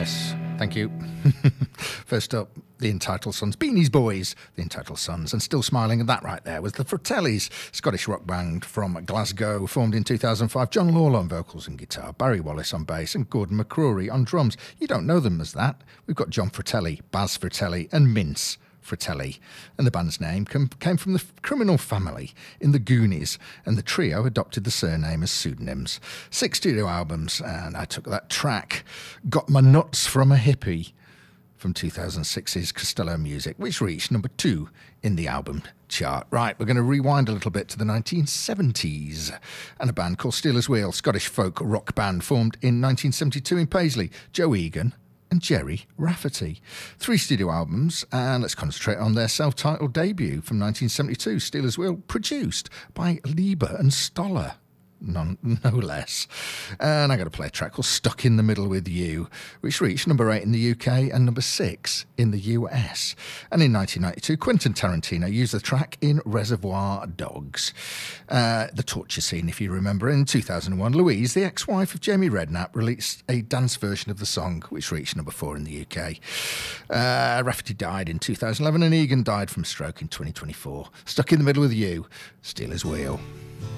Yes, thank you. First up, the Entitled Sons, Beanies Boys, the Entitled Sons, and Still Smiling, and that right there was the Fratellis, Scottish rock band from Glasgow, formed in 2005. John Lawler on vocals and guitar, Barry Wallace on bass, and Gordon McCrory on drums. You don't know them as that. We've got John Fratelli, Baz Fratelli, and Mince Fratelli, and the band's name came from the criminal family in the Goonies, and the trio adopted the surname as pseudonyms. 6 studio albums, and I took that track, Got My Nuts from a Hippie, from 2006's Costello Music, which reached number 2 in the album chart. Right, we're going to rewind a little bit to the 1970s, and a band called Stealers Wheel, Scottish folk rock band formed in 1972 in Paisley. Joe Egan and Jerry Rafferty. 3 studio albums, and let's concentrate on their self-titled debut from 1972, Stealers Wheel, produced by Lieber and Stoller. No less. And I'm going to play a track called Stuck in the Middle with You, which reached number 8 in the UK and number 6 in the US. And in 1992, Quentin Tarantino used the track in Reservoir Dogs. The torture scene, if you remember. In 2001, Louise, the ex-wife of Jamie Redknapp, released a dance version of the song, which reached number 4 in the UK. Rafferty died in 2011, and Egan died from stroke in 2024. Stuck in the Middle with You, Stealers Wheel.